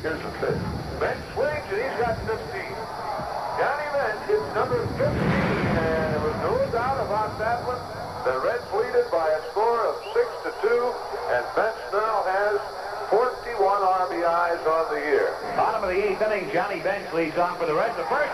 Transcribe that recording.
Here's the pitch. Bench swings, and he's got 15. Johnny Bench hits number 15, and there was no doubt about that one. The Reds lead it by a score of 6-2, and Bench now has 41 RBIs on the year. Bottom of the 8th inning, Johnny Bench leads on for the Reds. The first